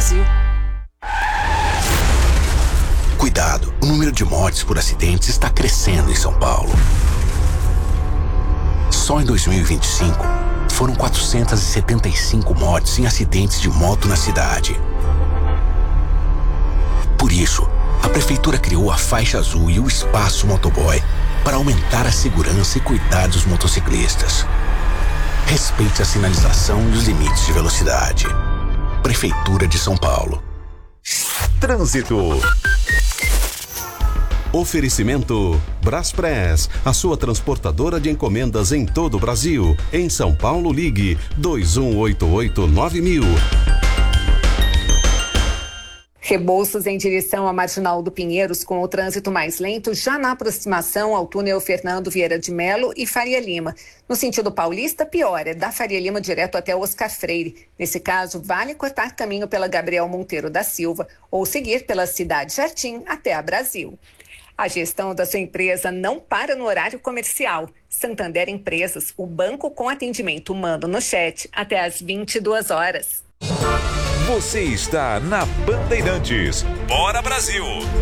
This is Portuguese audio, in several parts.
Brasil. Cuidado, o número de mortes por acidentes está crescendo em São Paulo. Só em 2025, foram 475 mortes em acidentes de moto na cidade. Por isso, a Prefeitura criou a Faixa Azul e o Espaço Motoboy para aumentar a segurança e cuidar dos motociclistas. Respeite a sinalização e os limites de velocidade. Prefeitura de São Paulo. Trânsito. Oferecimento Braspress, a sua transportadora de encomendas em todo o Brasil. Em São Paulo, ligue 2188-9000. Rebouças em direção à Marginal do Pinheiros, com o trânsito mais lento, já na aproximação ao túnel Fernando Vieira de Melo e Faria Lima. No sentido paulista, pior, é da Faria Lima direto até Oscar Freire. Nesse caso, vale cortar caminho pela Gabriel Monteiro da Silva ou seguir pela Cidade Jardim até a Brasil. A gestão da sua empresa não para no horário comercial. Santander Empresas, o banco com atendimento humano no chat até às 22 horas. Você está na Bandeirantes. Bora Brasil!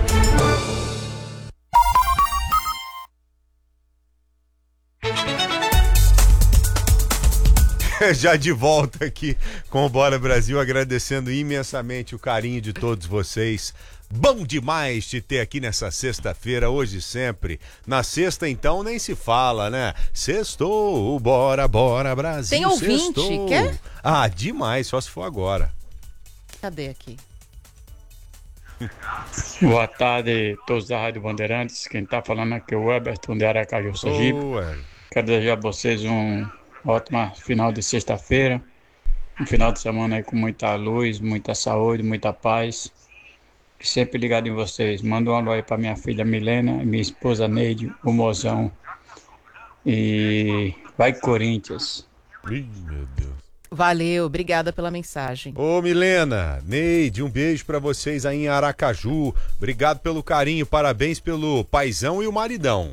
Já de volta aqui com o Bora Brasil, agradecendo imensamente o carinho de todos vocês. Bom demais te ter aqui nessa sexta-feira, hoje e sempre. Na sexta, então, nem se fala, né? Sextou, bora, bora, Brasil. Tem ouvinte, sextou. quer? Ah, demais, só se for agora. Cadê aqui? Boa tarde, todos da Rádio Bandeirantes. Quem tá falando aqui é o Everton de Aracaju, Sergipe. Quero desejar a vocês um ótimo final de sexta-feira. Um final de semana aí com muita luz, muita saúde, muita paz. Sempre ligado em vocês. Manda um alô aí pra minha filha Milena e minha esposa Neide, o mozão. E vai Corinthians. Ih, meu Deus. Valeu, obrigada pela mensagem. Ô Milena, Neide, um beijo pra vocês aí em Aracaju. Obrigado pelo carinho, parabéns pelo paizão e o maridão.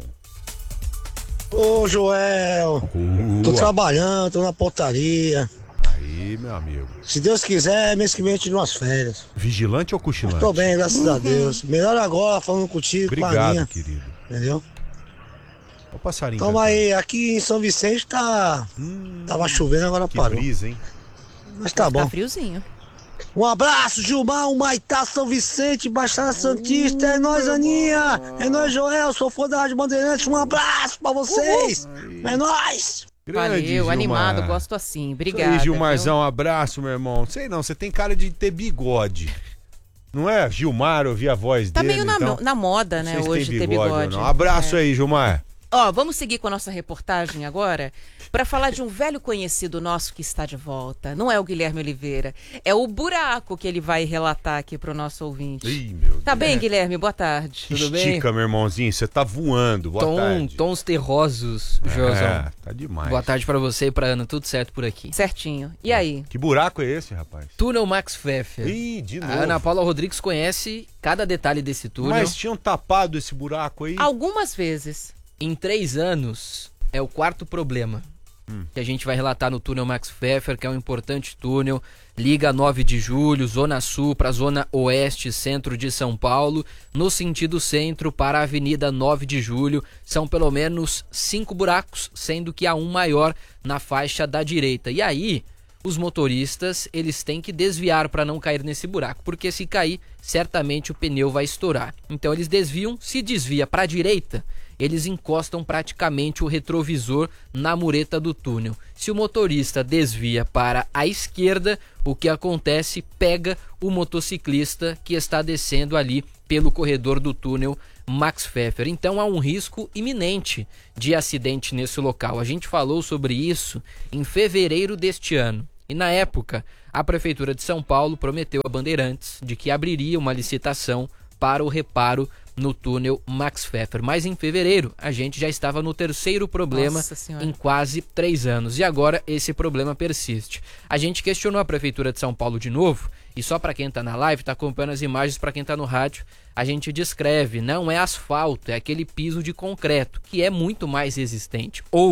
Ô Joel, tô trabalhando, tô na portaria. Aí, meu amigo. Se Deus quiser, mês que vem eu tiro umas férias. Vigilante ou cochilante? Tô bem, graças a Deus. Melhor agora, falando contigo, com a Obrigado, minha. querido. Entendeu? Ó o passarinho. Toma aí, aqui em São Vicente tava chovendo, agora que parou. brisa, hein? Mas tá bom. Tá friozinho. Um abraço, Gilmar, o Maitá, São Vicente, Baixada Santista. É nóis, Aninha. É nóis, Joel. Sou fã da Rádio Bandeirantes. Um abraço pra vocês. É nóis. Grande, Valeu, Gilmar. animado, gosto assim. Obrigada. Aí, Gilmarzão, um abraço, meu irmão. Sei não, você tem cara de ter bigode. Não é? Gilmar, eu ouvi a voz Tá dele. meio então, na moda, né, não sei se hoje tem ter bigode. ou não. Abraço aí, Gilmar. Ó, vamos seguir com a nossa reportagem agora para falar de um velho conhecido nosso que está de volta. Não é o Guilherme Oliveira, é o buraco que ele vai relatar aqui pro nosso ouvinte. Ih, meu Deus. Tá bem, Guilherme? Boa tarde. Tudo bem? Estica, meu irmãozinho, você tá voando. Boa tarde. Tons terrosos, Josão. Tá demais. Boa tarde pra você e pra Ana, tudo certo por aqui. Certinho. E aí? Que buraco é esse, rapaz? Túnel Max Pfeffer. Ih, de novo. A Ana Paula Rodrigues conhece cada detalhe desse túnel. Mas tinham tapado esse buraco aí? Algumas vezes. Em 3 anos, é o quarto problema que a gente vai relatar no túnel Max Pfeffer, que é um importante túnel, liga 9 de julho, Zona Sul para Zona Oeste, centro de São Paulo, no sentido centro para a Avenida 9 de julho, são pelo menos 5 buracos, sendo que há um maior na faixa da direita. E aí, os motoristas, eles têm que desviar para não cair nesse buraco, porque se cair, certamente o pneu vai estourar. Então eles desviam, se desvia para a direita, eles encostam praticamente o retrovisor na mureta do túnel. Se o motorista desvia para a esquerda, o que acontece? Pega o motociclista que está descendo ali pelo corredor do túnel Max Pfeffer. Então há um risco iminente de acidente nesse local. A gente falou sobre isso em fevereiro deste ano. E na época, a Prefeitura de São Paulo prometeu a Bandeirantes de que abriria uma licitação para o reparo no túnel Max Pfeffer. Mas em fevereiro, a gente já estava no terceiro problema em quase 3 anos. E agora esse problema persiste. A gente questionou a Prefeitura de São Paulo de novo, e só para quem está na live, está acompanhando as imagens, para quem está no rádio, a gente descreve, não é asfalto, é aquele piso de concreto, que é muito mais resistente. Ou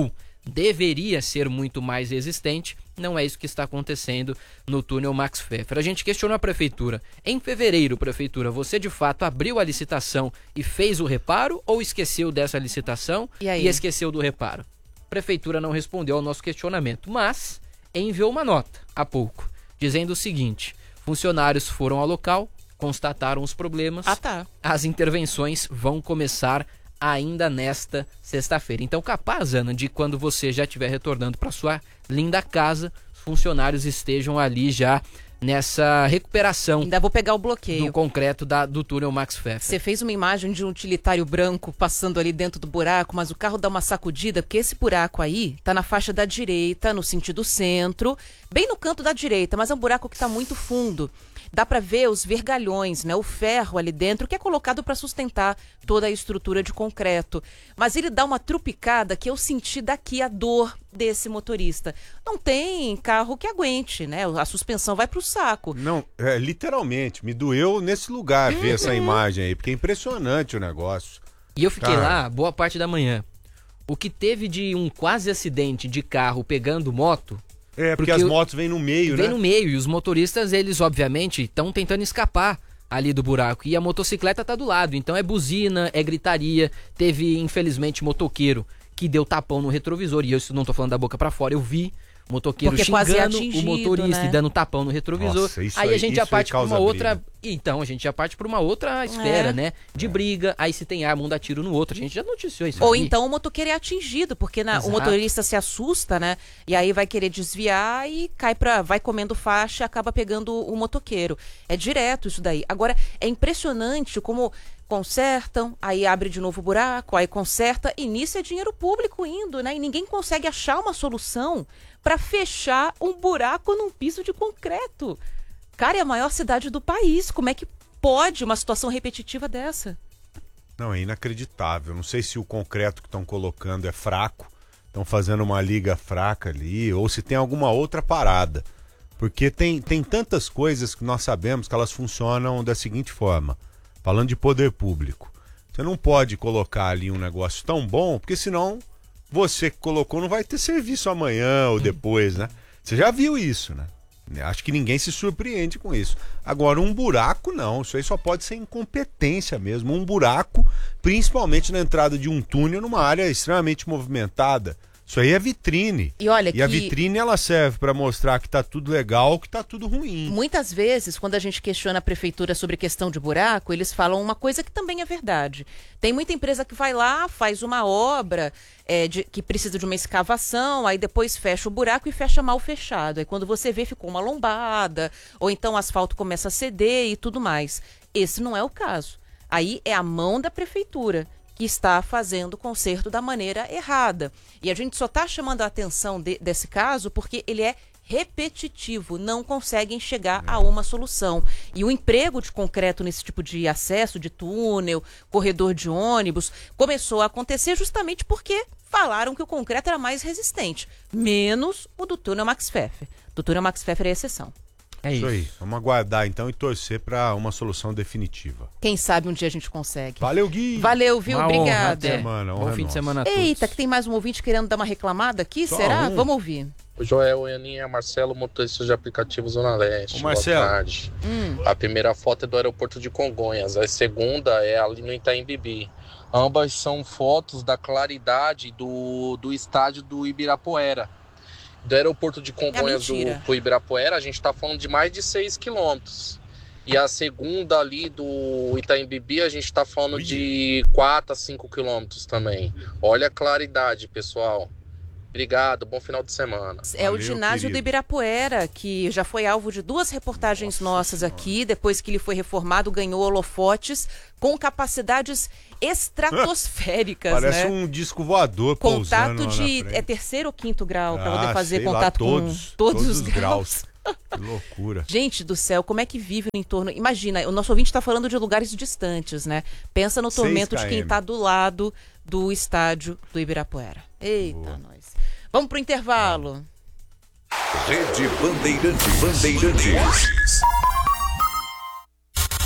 deveria ser muito mais resistente. Não é isso que está acontecendo no túnel Max Pfeffer. A gente questionou a prefeitura. Em fevereiro, prefeitura, você de fato abriu a licitação e fez o reparo ou esqueceu dessa licitação e esqueceu do reparo? A prefeitura não respondeu ao nosso questionamento, mas enviou uma nota há pouco, dizendo o seguinte: funcionários foram ao local, constataram os problemas, as intervenções vão começar ainda nesta sexta-feira. Então, capaz, Ana, de quando você já estiver retornando para sua linda casa, os funcionários estejam ali já nessa recuperação. Ainda vou pegar o bloqueio do concreto do túnel Max Pfeffer. Você fez uma imagem de um utilitário branco passando ali dentro do buraco, mas o carro dá uma sacudida, porque esse buraco aí tá na faixa da direita, no sentido centro, bem no canto da direita, mas é um buraco que tá muito fundo. Dá para ver os vergalhões, né? O ferro ali dentro, que é colocado para sustentar toda a estrutura de concreto. Mas ele dá uma trupicada que eu senti daqui a dor desse motorista. Não tem carro que aguente, né? A suspensão vai pro saco. Não, literalmente, me doeu nesse lugar ver essa imagem aí, porque é impressionante o negócio. E eu fiquei lá boa parte da manhã. O que teve de um quase acidente de carro pegando moto... porque as motos vêm no meio, né? Vêm no meio, e os motoristas, eles obviamente estão tentando escapar ali do buraco. E a motocicleta tá do lado, então é buzina, é gritaria. Teve, infelizmente, motoqueiro que deu tapão no retrovisor. E eu não tô falando da boca pra fora, eu vi motoqueiro xingando o motorista, né? E dando tapão no retrovisor. Nossa, aí a gente já parte para uma outra... Então, a gente já parte para uma outra esfera, né? De briga, aí se tem arma, um dá tiro no outro. A gente já noticiou isso. Ou então o motoqueiro é atingido, porque o motorista se assusta, né? E aí vai querer desviar e vai comendo faixa e acaba pegando o motoqueiro. É direto isso daí. Agora, é impressionante como consertam, aí abre de novo o buraco, aí conserta, e nisso é dinheiro público indo, né? E ninguém consegue achar uma solução para fechar um buraco num piso de concreto. Cara, é a maior cidade do país. Como é que pode uma situação repetitiva dessa? Não, é inacreditável. Não sei se o concreto que estão colocando é fraco, estão fazendo uma liga fraca ali, ou se tem alguma outra parada. Porque tem tantas coisas que nós sabemos que elas funcionam da seguinte forma. Falando de poder público, você não pode colocar ali um negócio tão bom, porque senão você que colocou não vai ter serviço amanhã ou depois, né? Você já viu isso, né? Acho que ninguém se surpreende com isso. Agora, um buraco não, isso aí só pode ser incompetência mesmo. Um buraco, principalmente na entrada de um túnel numa área extremamente movimentada. Isso aí é vitrine. E a vitrine ela serve para mostrar que tá tudo legal, que tá tudo ruim. Muitas vezes, quando a gente questiona a prefeitura sobre questão de buraco, eles falam uma coisa que também é verdade. Tem muita empresa que vai lá, faz uma obra que precisa de uma escavação, aí depois fecha o buraco e fecha mal fechado. Aí quando você vê, ficou uma lombada, ou então o asfalto começa a ceder e tudo mais. Esse não é o caso. Aí é a mão da prefeitura que está fazendo o conserto da maneira errada. E a gente só está chamando a atenção desse caso porque ele é repetitivo, não conseguem chegar a uma solução. E o emprego de concreto nesse tipo de acesso, de túnel, corredor de ônibus, começou a acontecer justamente porque falaram que o concreto era mais resistente, menos o do túnel Max Pfeffer. Do túnel Max Pfeffer é exceção. É isso aí. Vamos aguardar então e torcer para uma solução definitiva. Quem sabe um dia a gente consegue. Valeu, Gui. Valeu, viu? Obrigada. Bom fim de semana a todos. Eita, que tem mais um ouvinte querendo dar uma reclamada aqui, será? Vamos ouvir. O Joel, Aninha, Marcelo, motorista de aplicativo Zona Leste. Marcelo. Boa tarde. A primeira foto é do aeroporto de Congonhas, a segunda é ali no Itaim Bibi. Ambas são fotos da claridade do estádio do Ibirapuera. Do aeroporto de Congonhas do Ibirapuera, a gente está falando de mais de 6 quilômetros. E a segunda ali do Itaim Bibi, a gente está falando de 4 a 5 quilômetros também. Olha a claridade, pessoal. Obrigado, bom final de semana. Valeu, o ginásio do Ibirapuera, que já foi alvo de 2 reportagens nossas aqui, depois que ele foi reformado, ganhou holofotes com capacidades estratosféricas. Parece um disco voador pousando. Contato de 3º ou 5º grau, para poder fazer contato com todos os graus. Que loucura. Gente do céu, como é que vive no entorno? Imagina, o nosso ouvinte está falando de lugares distantes, né? Pensa no tormento de quem está do lado do estádio do Ibirapuera. Eita, nós. Vamos pro intervalo. Rede Bandeirantes.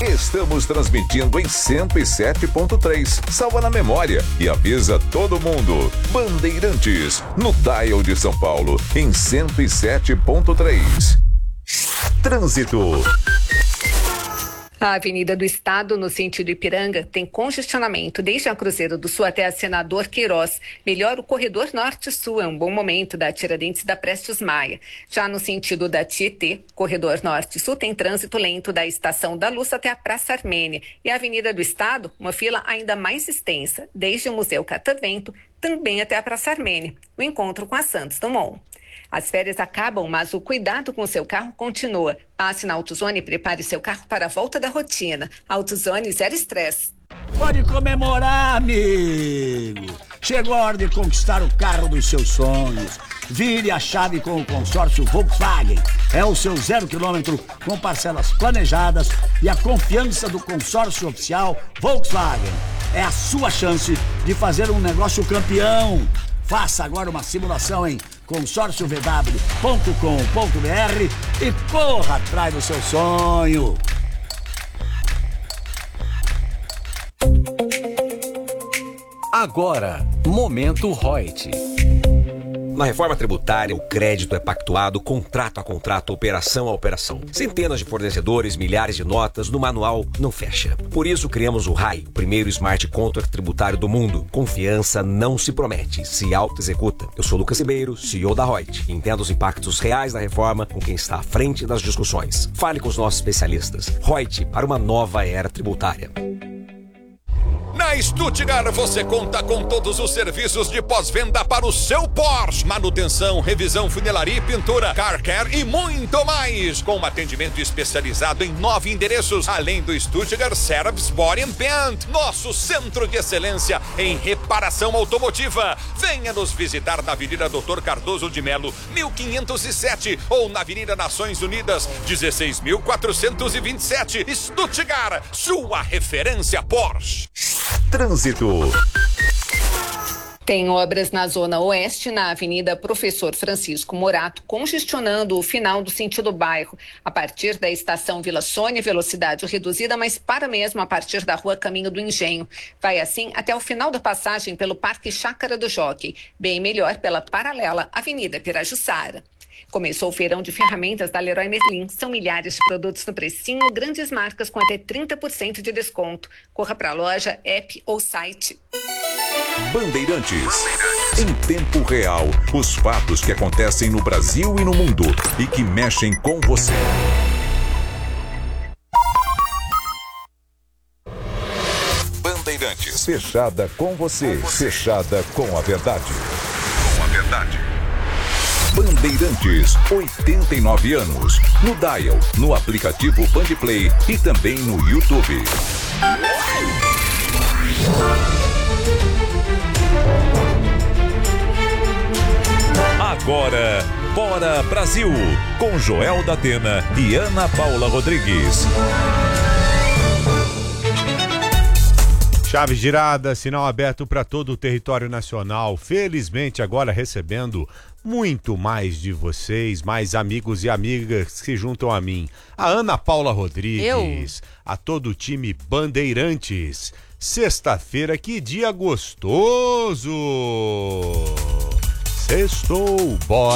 Estamos transmitindo em 107.3. Salva na memória e avisa todo mundo. Bandeirantes, no dial de São Paulo, em 107.3. Trânsito. A Avenida do Estado, no sentido Ipiranga, tem congestionamento desde a Cruzeiro do Sul até a Senador Queiroz. Melhor o corredor norte-sul, é um bom momento da Tiradentes da Prestes Maia. Já no sentido da Tietê, corredor norte-sul tem trânsito lento da Estação da Luz até a Praça Armênia. E a Avenida do Estado, uma fila ainda mais extensa, desde o Museu Catavento, também até a Praça Armênia, o encontro com a Santos Dumont. As férias acabam, mas o cuidado com o seu carro continua. Passe na AutoZone e prepare seu carro para a volta da rotina. AutoZone, zero estresse. Pode comemorar, amigo! Chegou a hora de conquistar o carro dos seus sonhos. Vire a chave com o consórcio Volkswagen. É o seu 0 km com parcelas planejadas e a confiança do consórcio oficial Volkswagen. É a sua chance de fazer um negócio campeão. Faça agora uma simulação em consórciovw.com.br e corra atrás do seu sonho. Agora, Momento Reut. Na reforma tributária, o crédito é pactuado contrato a contrato, operação a operação. Centenas de fornecedores, milhares de notas, no manual não fecha. Por isso criamos o RAI, o primeiro smart contract tributário do mundo. Confiança não se promete, se auto-executa. Eu sou Lucas Ribeiro, CEO da Reut. Entenda os impactos reais da reforma com quem está à frente das discussões. Fale com os nossos especialistas. Reut, para uma nova era tributária. Na Stuttgart você conta com todos os serviços de pós-venda para o seu Porsche. Manutenção, revisão, funilaria e pintura, car care e muito mais. Com um atendimento especializado em 9 endereços, além do Stuttgart Service Body and Paint, nosso centro de excelência em reparação automotiva. Venha nos visitar na Avenida Doutor Cardoso de Melo, 1507 ou na Avenida Nações Unidas, 16.427. Stuttgart, sua referência Porsche. Trânsito. Tem obras na Zona Oeste, na Avenida Professor Francisco Morato, congestionando o final do sentido bairro. A partir da estação Vila Sônia, velocidade reduzida, mas para mesmo a partir da Rua Caminho do Engenho. Vai assim até o final da passagem pelo Parque Chácara do Jockey, bem melhor pela paralela Avenida Pirajussara. Começou o feirão de ferramentas da Leroy Merlin. São milhares de produtos no precinho, grandes marcas com até 30% de desconto. Corra para a loja, app ou site. Bandeirantes. Em tempo real, os fatos que acontecem no Brasil e no mundo e que mexem com você. Bandeirantes. Fechada com você. Fechada com a verdade. Com a verdade. Bandeirantes, 89 anos. No dial, no aplicativo Bandplay e também no YouTube. Agora, Bora Brasil, com Joel da Atena e Ana Paula Rodrigues. Chave girada, sinal aberto para todo o território nacional. Felizmente agora recebendo muito mais de vocês, mais amigos e amigas que se juntam a mim. A Ana Paula Rodrigues, a todo o time Bandeirantes. Sexta-feira, que dia gostoso! Sextou, bora!